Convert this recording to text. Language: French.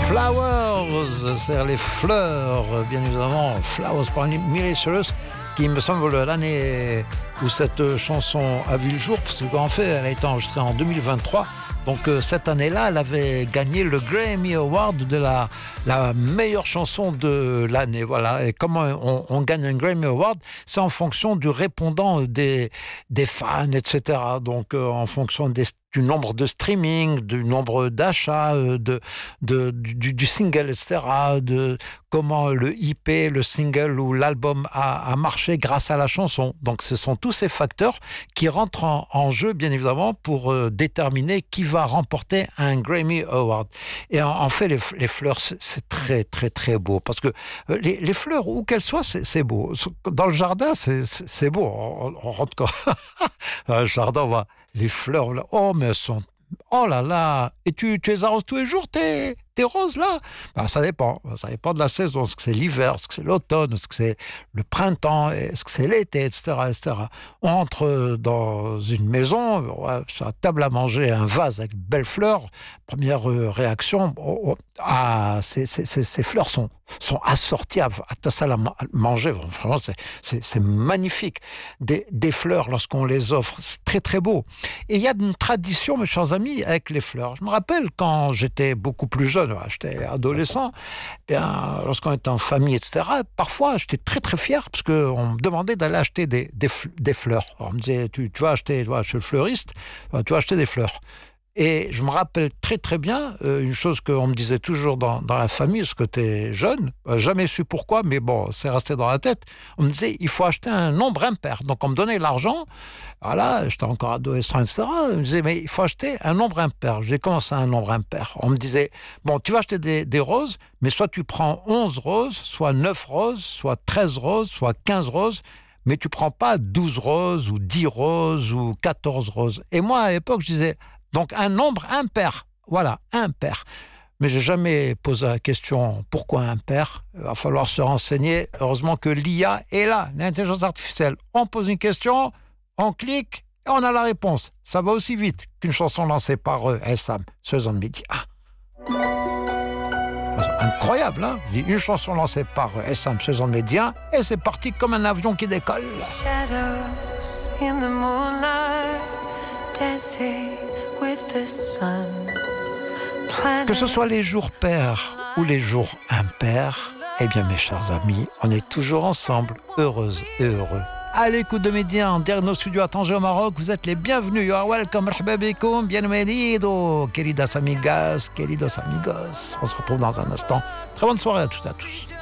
Flowers, c'est-à-dire les fleurs, bien évidemment, Flowers par Miley Cyrus, qui me semble l'année où cette chanson a vu le jour, parce qu'en fait, elle a été enregistrée en 2023. Donc cette année-là, elle avait gagné le Grammy Award de la meilleure chanson de l'année. Voilà. Et comment on gagne un Grammy Award? C'est en fonction du répondant des fans, etc. Donc en fonction du nombre de streaming, du nombre d'achats, du single, etc., de comment le IP, le single ou l'album a marché grâce à la chanson. Donc ce sont tous ces facteurs qui rentrent en jeu, bien évidemment, pour déterminer qui va remporter un Grammy Award. Et en fait, les fleurs, c'est très, très, très beau. Parce que les fleurs, où qu'elles soient, c'est beau. Dans le jardin, c'est beau. On rentre quand... Dans le jardin, on voit les fleurs, là. Oh, mais elles sont... Oh là là. Et tu les arroses tous les jours, tes roses, là? Ben, ça dépend. Ça dépend de la saison. Est-ce que c'est l'hiver? Est-ce que c'est l'automne? Est-ce que c'est le printemps? Est-ce que c'est l'été? Etc., etc. On entre dans une maison, sur la table à manger, un vase avec de belles fleurs. Première réaction, ces fleurs sont assorties à ta salle à manger. Vraiment, c'est magnifique. Des fleurs, lorsqu'on les offre, c'est très, très beau. Et il y a une tradition, mes chers amis, avec les fleurs. Je me rappelle quand j'étais beaucoup plus jeune, j'étais adolescent, bien, lorsqu'on était en famille, etc., parfois, j'étais très, très fier parce qu'on me demandait d'aller acheter des fleurs. Alors, on me disait, tu vas acheter, chez le fleuriste, tu vas acheter des fleurs. Et je me rappelle très très bien une chose qu'on me disait toujours dans la famille, parce que t'es jeune, jamais su pourquoi, mais bon, c'est resté dans la tête. On me disait, il faut acheter un nombre impair. Donc on me donnait l'argent, voilà, j'étais encore adolescent, etc. On me disait, mais il faut acheter un nombre impair. Je dis, comment ça, un nombre impair? On me disait, bon, tu vas acheter des roses, mais soit tu prends 11 roses, soit 9 roses, soit 13 roses, soit 15 roses, mais tu prends pas 12 roses, ou 10 roses, ou 14 roses. Et moi, à l'époque, je disais... Donc, un nombre impair. Voilà, impair. Mais j'ai jamais posé la question pourquoi impair. Il va falloir se renseigner. Heureusement que l'IA est là, l'intelligence artificielle. On pose une question, on clique et on a la réponse. Ça va aussi vite qu'une chanson lancée par Essam, Sezon Media. Incroyable, hein? Une chanson lancée par Essam, Sezon Media, et c'est parti comme un avion qui décolle. Shadows in the moonlight, dancing. Que ce soit les jours pairs ou les jours impairs, eh bien mes chers amis, on est toujours ensemble, heureuses et heureux. À l'écoute de Média, en direct de nos studios à Tanger au Maroc, vous êtes les bienvenus. You are welcome, marhaba bikoum, bienvenido, queridas amigas, queridos amigos. On se retrouve dans un instant. Très bonne soirée à toutes et à tous.